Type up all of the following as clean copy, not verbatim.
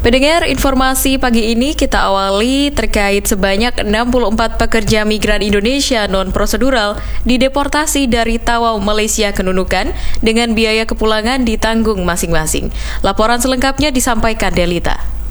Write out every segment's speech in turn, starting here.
Pendengar, informasi pagi ini kita awali terkait sebanyak 64 pekerja migran Indonesia non-prosedural dideportasi dari Tawau, Malaysia ke Nunukan dengan biaya kepulangan ditanggung masing-masing. Laporan selengkapnya disampaikan Delita.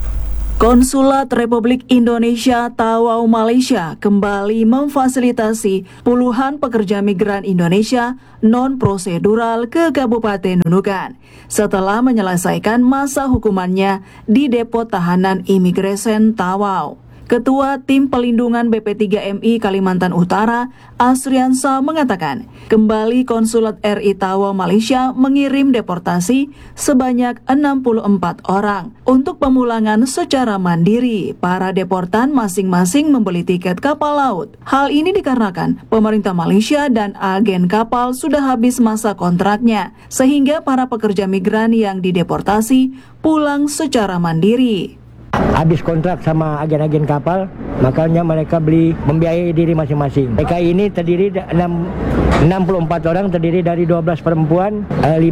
Konsulat Republik Indonesia Tawau, Malaysia kembali memfasilitasi puluhan pekerja migran Indonesia non-prosedural ke Kabupaten Nunukan setelah menyelesaikan masa hukumannya di Depo Tahanan Imigresen Tawau. Ketua Tim Pelindungan BP3MI Kalimantan Utara, Asriansa, mengatakan kembali Konsulat RI Tawau Malaysia mengirim deportasi sebanyak 64 orang. Untuk pemulangan secara mandiri, para deportan masing-masing membeli tiket kapal laut. Hal ini dikarenakan pemerintah Malaysia dan agen kapal sudah habis masa kontraknya, sehingga para pekerja migran yang dideportasi pulang secara mandiri. Habis kontrak sama agen-agen kapal, makanya mereka membiayai diri masing-masing. Mereka ini terdiri 64 orang, terdiri dari 12 perempuan,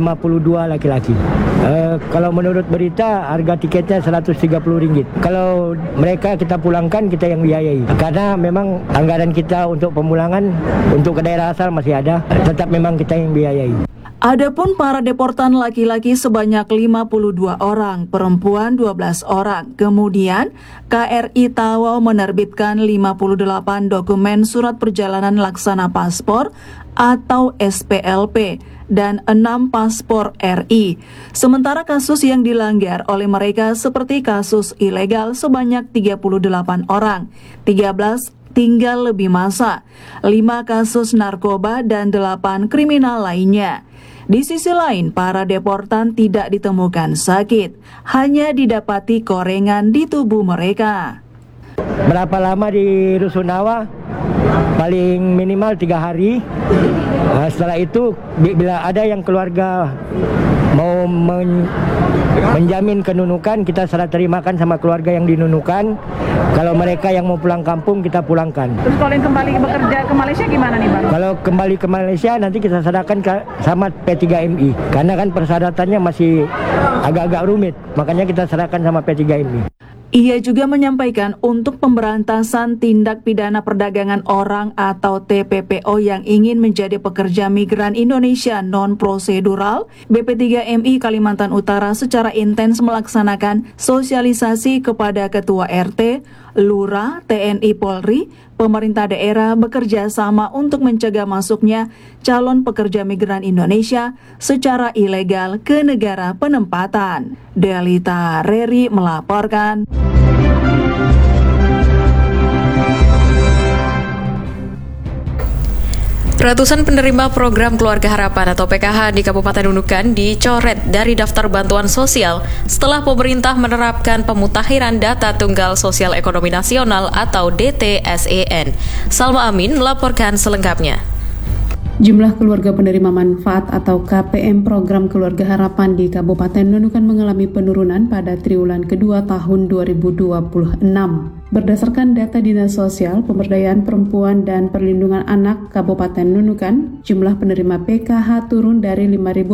52 laki-laki. Kalau menurut berita, harga tiketnya Rp130. Kalau mereka kita pulangkan, kita yang biayai. Karena memang anggaran kita untuk pemulangan untuk ke daerah asal masih ada, tetap memang kita yang biayai. Adapun para deportan laki-laki sebanyak 52 orang, perempuan 12 orang. Kemudian, KRI Tawau menerbitkan 58 dokumen surat perjalanan laksana paspor atau SPLP dan 6 paspor RI. Sementara kasus yang dilanggar oleh mereka seperti kasus ilegal sebanyak 38 orang, 13 tinggal lebih masa, 5 kasus narkoba dan 8 kriminal lainnya. Di sisi lain, para deportan tidak ditemukan sakit, hanya didapati korengan di tubuh mereka. Berapa lama di Rusunawa? Paling minimal 3 hari. Setelah itu, bila ada yang keluarga mau menjamin ke Nunukan, kita serah terimakan sama keluarga yang di Nunukan. Kalau mereka yang mau pulang kampung, kita pulangkan. Terus kalau yang kembali bekerja ke Malaysia gimana nih Bang? Kalau kembali ke Malaysia, nanti kita serahkan sama P3MI. Karena kan persyaratannya masih agak-agak rumit, makanya kita serahkan sama P3MI. Ia juga menyampaikan untuk pemberantasan tindak pidana perdagangan orang atau TPPO yang ingin menjadi pekerja migran Indonesia non-prosedural, BP3MI Kalimantan Utara secara intens melaksanakan sosialisasi kepada Ketua RT, Lurah, TNI Polri, pemerintah daerah bekerja sama untuk mencegah masuknya calon pekerja migran Indonesia secara ilegal ke negara penempatan. Delita Reri melaporkan. Ratusan penerima program Keluarga Harapan atau PKH di Kabupaten Nunukan dicoret dari daftar bantuan sosial setelah pemerintah menerapkan pemutakhiran data Tunggal Sosial Ekonomi Nasional atau DTSEN. Salma Amin melaporkan selengkapnya. Jumlah keluarga penerima manfaat atau KPM program Keluarga Harapan di Kabupaten Nunukan mengalami penurunan pada triwulan kedua tahun 2026. Berdasarkan data Dinas Sosial, Pemberdayaan Perempuan dan Perlindungan Anak Kabupaten Nunukan, jumlah penerima PKH turun dari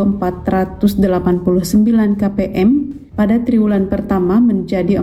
5.489 KPM pada triwulan pertama menjadi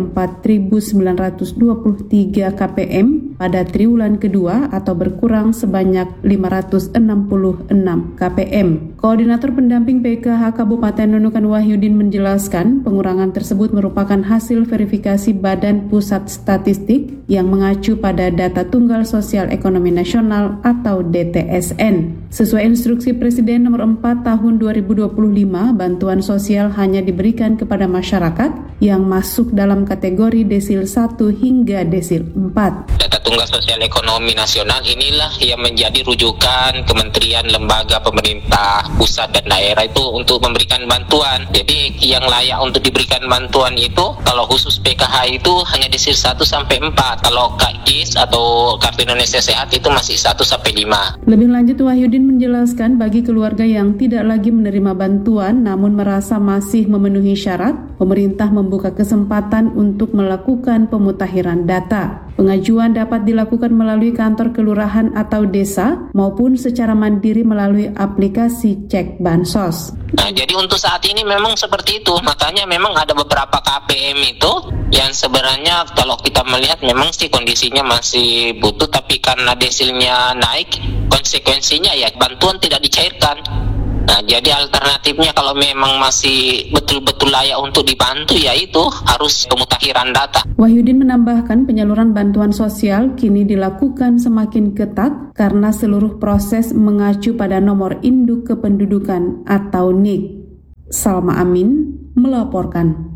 4.923 KPM pada triwulan kedua atau berkurang sebanyak 566 KPM. Koordinator Pendamping PKH Kabupaten Nunukan Wahyudin menjelaskan pengurangan tersebut merupakan hasil verifikasi Badan Pusat Statistik yang mengacu pada data Tunggal Sosial Ekonomi Nasional atau DTSN. Sesuai instruksi Presiden nomor 4 tahun 2025, bantuan sosial hanya diberikan kepada masyarakat yang masuk dalam kategori desil 1 hingga desil 4. Data Tunggal Sosial Ekonomi Nasional inilah yang menjadi rujukan kementerian, lembaga pemerintah pusat dan daerah itu untuk memberikan bantuan. Jadi yang layak untuk diberikan bantuan itu kalau khusus PKH itu hanya desil 1 sampai 4. Kalau KIS atau Kartu Indonesia Sehat itu masih 1 sampai 5. Lebih lanjut, Wahyudin menjelaskan bagi keluarga yang tidak lagi menerima bantuan namun merasa masih memenuhi syarat, pemerintah membuka kesempatan untuk melakukan pemutakhiran data. Pengajuan dapat dilakukan melalui kantor kelurahan atau desa maupun secara mandiri melalui aplikasi Cek Bansos. Nah, jadi untuk saat ini memang seperti itu. Makanya memang ada beberapa KPM itu yang sebenarnya kalau kita melihat memang sih kondisinya masih butuh, tapi karena desilnya naik, konsekuensinya ya bantuan tidak dicairkan. Nah, jadi alternatifnya kalau memang masih betul-betul layak untuk dibantu, yaitu harus pemutakhiran data. Wahyudin menambahkan penyaluran bantuan sosial kini dilakukan semakin ketat karena seluruh proses mengacu pada nomor induk kependudukan atau NIK. Salma Amin melaporkan.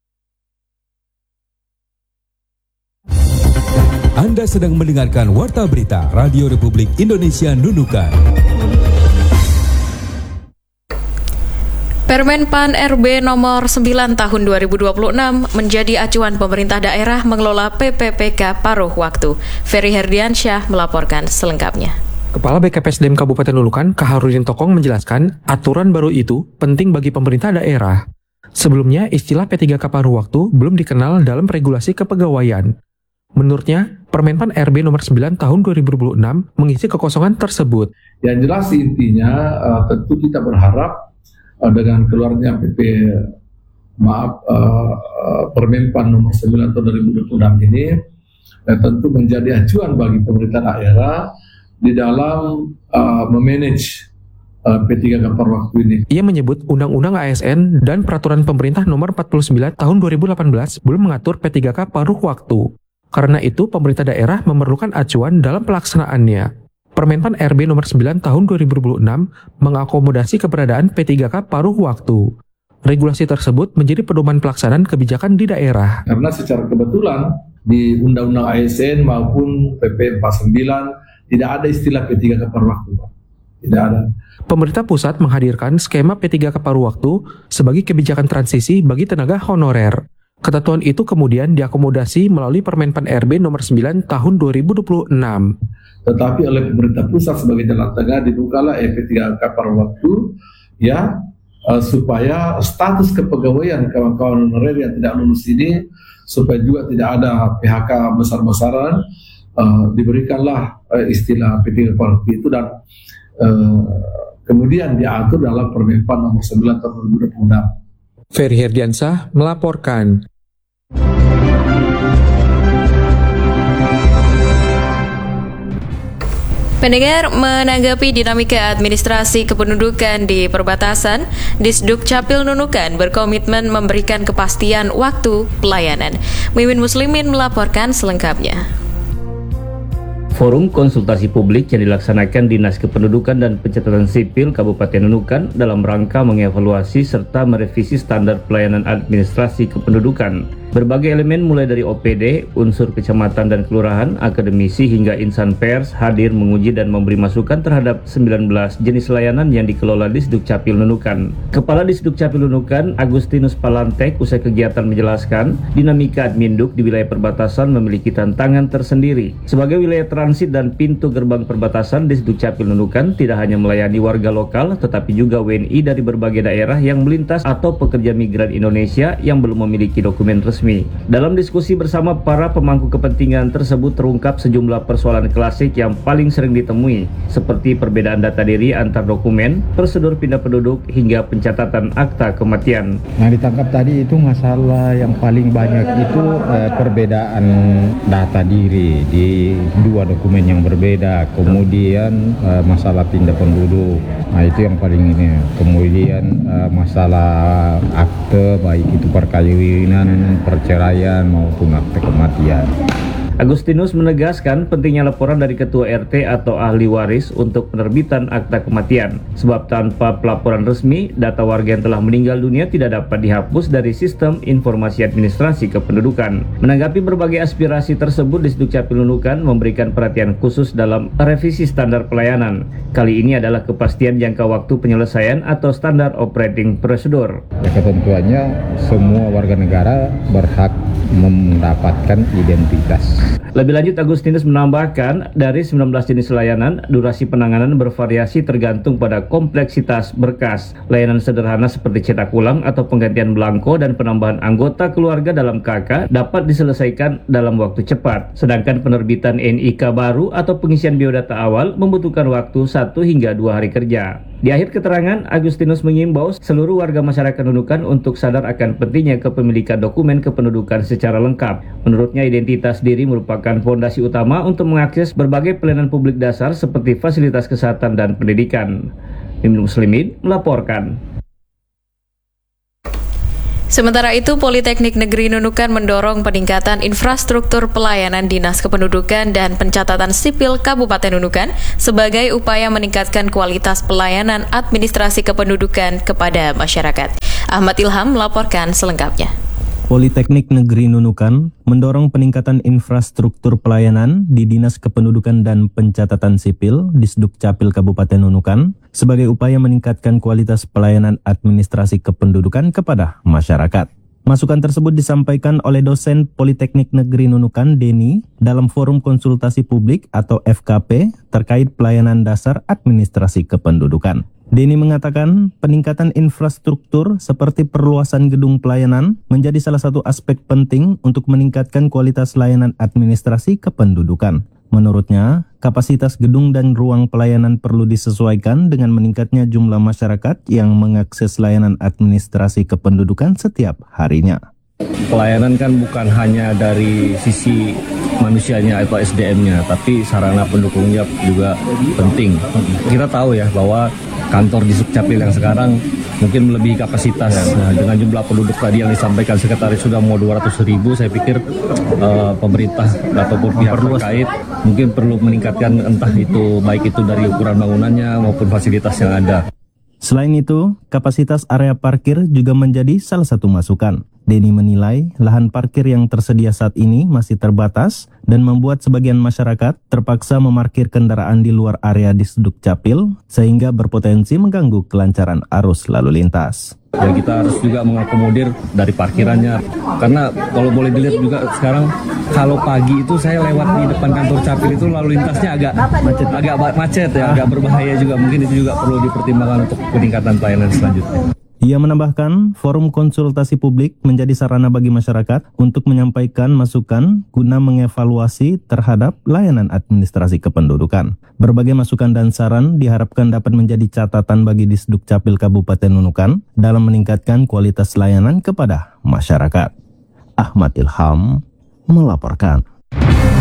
Anda sedang mendengarkan Warta Berita Radio Republik Indonesia Nunukan. Permen PAN RB nomor 9 tahun 2026 menjadi acuan pemerintah daerah mengelola PPPK paruh waktu. Ferry Herdiansyah melaporkan selengkapnya. Kepala BKPSDM Kabupaten Nunukan, Kaharudin Tokong menjelaskan, aturan baru itu penting bagi pemerintah daerah. Sebelumnya, istilah P3K paruh waktu belum dikenal dalam regulasi kepegawaian. Menurutnya, Permen PAN RB nomor 9 tahun 2026 mengisi kekosongan tersebut. Yang jelas intinya tentu kita berharap dengan keluarnya Permen PAN nomor 9 tahun 2026 ini tentu menjadi acuan bagi pemerintah daerah di dalam memanage P3K paruh waktu ini. Ia menyebut Undang-Undang ASN dan Peraturan Pemerintah nomor 49 tahun 2018 belum mengatur P3K paruh waktu. Karena itu, pemerintah daerah memerlukan acuan dalam pelaksanaannya. Permen PAN RB nomor 9 tahun 2026 mengakomodasi keberadaan P3K paruh waktu. Regulasi tersebut menjadi pedoman pelaksanaan kebijakan di daerah. Karena secara kebetulan di Undang-Undang ASN maupun PP 49 tidak ada istilah P3K paruh waktu. Tidak ada. Pemerintah pusat menghadirkan skema P3K paruh waktu sebagai kebijakan transisi bagi tenaga honorer. Ketentuan itu kemudian diakomodasi melalui Permen PAN RB nomor 9 tahun 2026. Tetapi oleh pemerintah pusat sebagai jalan tengah dibukalah P3K paruh waktu ya supaya status kepegawaian kawan-kawan honorer yang tidak lulus ini supaya juga tidak ada PHK besar-besaran, diberikanlah istilah P3K paruh waktu itu dan kemudian diatur dalam Permen PAN nomor 9 tahun 2026. Ferry Herdiansyah melaporkan. Pendengar, menanggapi dinamika administrasi kependudukan di perbatasan, Disduk Capil Nunukan berkomitmen memberikan kepastian waktu pelayanan. Mimin Muslimin melaporkan selengkapnya. Forum konsultasi publik yang dilaksanakan Dinas Kependudukan dan Pencatatan Sipil Kabupaten Nunukan dalam rangka mengevaluasi serta merevisi standar pelayanan administrasi kependudukan. Berbagai elemen mulai dari OPD, unsur kecamatan dan kelurahan, akademisi hingga insan pers hadir menguji dan memberi masukan terhadap 19 jenis layanan yang dikelola Disduk Capil Nunukan. Kepala Disduk Capil Nunukan, Agustinus Palantek, usai kegiatan menjelaskan, dinamika adminduk di wilayah perbatasan memiliki tantangan tersendiri. Sebagai wilayah transit dan pintu gerbang perbatasan, Disduk Capil Nunukan tidak hanya melayani warga lokal, tetapi juga WNI dari berbagai daerah yang melintas atau pekerja migran Indonesia yang belum memiliki dokumen resmi. Dalam diskusi bersama para pemangku kepentingan tersebut terungkap sejumlah persoalan klasik yang paling sering ditemui, seperti perbedaan data diri antar dokumen, prosedur pindah penduduk, hingga pencatatan akta kematian. Yang ditangkap tadi itu masalah yang paling banyak itu perbedaan data diri di dua dokumen yang berbeda, kemudian masalah pindah penduduk, nah itu yang paling ini, kemudian masalah akte baik itu perkawinan, perceraian maupun akte kematian. Agustinus menegaskan pentingnya laporan dari ketua RT atau ahli waris untuk penerbitan akta kematian. Sebab tanpa pelaporan resmi, data warga yang telah meninggal dunia tidak dapat dihapus dari sistem informasi administrasi kependudukan. Menanggapi berbagai aspirasi tersebut, Disduk Capil Nunukan memberikan perhatian khusus dalam revisi standar pelayanan. Kali ini adalah kepastian jangka waktu penyelesaian atau standar operating procedure. Ya, ketentuannya semua warga negara berhak mendapatkan identitas Lebih lanjut, Agustinus menambahkan, dari 19 jenis layanan, durasi penanganan bervariasi tergantung pada kompleksitas berkas. Layanan sederhana seperti cetak ulang atau penggantian belangko dan penambahan anggota keluarga dalam KK dapat diselesaikan dalam waktu cepat. Sedangkan penerbitan NIK baru atau pengisian biodata awal membutuhkan waktu 1 hingga 2 hari kerja. Di akhir keterangan, Agustinus mengimbau seluruh warga masyarakat Nunukan untuk sadar akan pentingnya kepemilikan dokumen kependudukan secara lengkap. Menurutnya, identitas diri merupakan fondasi utama untuk mengakses berbagai pelayanan publik dasar seperti fasilitas kesehatan dan pendidikan. Mimin Muslimin melaporkan. Sementara itu, Politeknik Negeri Nunukan mendorong peningkatan infrastruktur pelayanan Dinas Kependudukan dan Pencatatan Sipil Kabupaten Nunukan sebagai upaya meningkatkan kualitas pelayanan administrasi kependudukan kepada masyarakat. Ahmad Ilham melaporkan selengkapnya. Politeknik Negeri Nunukan mendorong peningkatan infrastruktur pelayanan di Dinas Kependudukan dan Pencatatan Sipil Disdukcapil Kabupaten Nunukan sebagai upaya meningkatkan kualitas pelayanan administrasi kependudukan kepada masyarakat. Masukan tersebut disampaikan oleh dosen Politeknik Negeri Nunukan, Denny, dalam forum konsultasi publik atau FKP terkait pelayanan dasar administrasi kependudukan. Denny mengatakan peningkatan infrastruktur seperti perluasan gedung pelayanan menjadi salah satu aspek penting untuk meningkatkan kualitas layanan administrasi kependudukan. Menurutnya, kapasitas gedung dan ruang pelayanan perlu disesuaikan dengan meningkatnya jumlah masyarakat yang mengakses layanan administrasi kependudukan setiap harinya. Pelayanan kan bukan hanya dari sisi manusianya atau SDM-nya, tapi sarana pendukungnya juga penting. Kita tahu ya bahwa kantor di Sukcapil yang sekarang mungkin melebihi kapasitas. Nah, dengan jumlah penduduk tadi yang disampaikan sekretaris sudah mau 200.000, saya pikir pemerintah ataupun pihak terkait mungkin perlu meningkatkan, entah itu baik itu dari ukuran bangunannya maupun fasilitas yang ada. Selain itu, kapasitas area parkir juga menjadi salah satu masukan. Denny menilai lahan parkir yang tersedia saat ini masih terbatas dan membuat sebagian masyarakat terpaksa memarkir kendaraan di luar area Disdukcapil sehingga berpotensi mengganggu kelancaran arus lalu lintas. Ya, kita harus juga mengakomodir dari parkirannya, karena kalau boleh dilihat juga sekarang kalau pagi itu saya lewat di depan kantor Capil itu lalu lintasnya agak macet ya, agak berbahaya juga. Mungkin itu juga perlu dipertimbangkan untuk peningkatan pelayanan selanjutnya. Ia menambahkan, forum konsultasi publik menjadi sarana bagi masyarakat untuk menyampaikan masukan guna mengevaluasi terhadap layanan administrasi kependudukan. Berbagai masukan dan saran diharapkan dapat menjadi catatan bagi Disdukcapil Kabupaten Nunukan dalam meningkatkan kualitas layanan kepada masyarakat. Ahmad Ilham melaporkan.